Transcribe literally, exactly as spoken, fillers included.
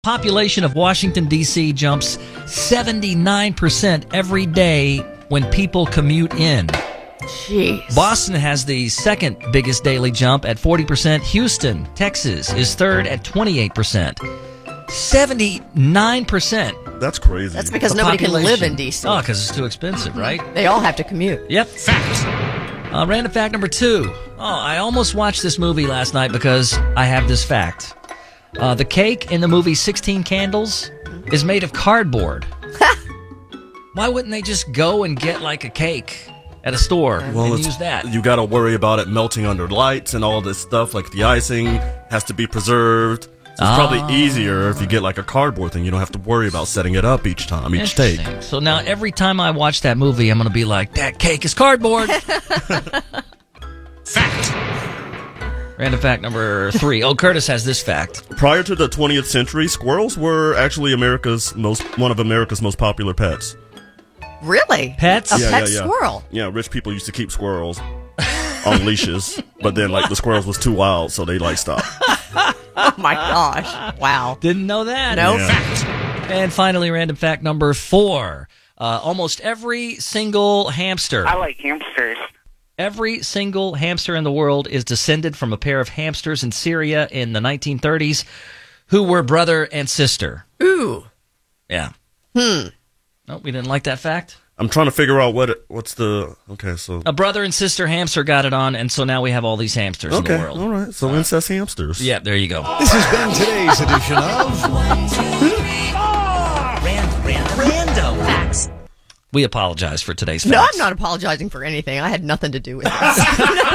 Population of Washington, D C jumps seventy-nine percent every day when people commute in. Jeez. Boston has the second biggest daily jump at forty percent. Houston, Texas is third at twenty-eight percent. seventy-nine percent. That's crazy. That's because The nobody can population. live in D C. Oh, because it's too expensive, right? They all have to commute. Yep. Fact. Uh, random fact number two. Oh, I almost watched this movie last night because I have this fact. Uh, the cake in the movie sixteen Candles is made of cardboard. Why wouldn't they just go and get like a cake at a store well, and it's- use that? You got to worry about it melting under lights and all this stuff. Like the icing has to be preserved. So it's Oh. probably easier if you get like a cardboard thing. You don't have to worry about setting it up each time, each take. Interesting. So now every time I watch that movie, I'm going to be like, that cake is cardboard. Fact. Random fact number three. Oh, Curtis has this fact. Prior to the twentieth century, squirrels were actually America's most one of America's most popular pets. Really? Pets? A Yeah, pet yeah, yeah. squirrel. Yeah, rich people used to keep squirrels on leashes, but then like the squirrels was too wild, so they like stopped. Oh my gosh. Wow. Didn't know that. No. Yeah. Fact. And finally, random fact number four. Uh, almost every single hamster, I like hamsters. every single hamster in the world is descended from a pair of hamsters in Syria in the nineteen thirties who were brother and sister. Ooh. Yeah. Hmm. No, we didn't like that fact. I'm trying to figure out what it, what's the okay. So A brother and sister hamster got it on, and so now we have all these hamsters okay, in the world. all right. So incest hamsters. Yeah, there you go. This has been today's edition of Rand, rand, rando. Facts. We apologize for today's facts. No, I'm not apologizing for anything. I had nothing to do with it.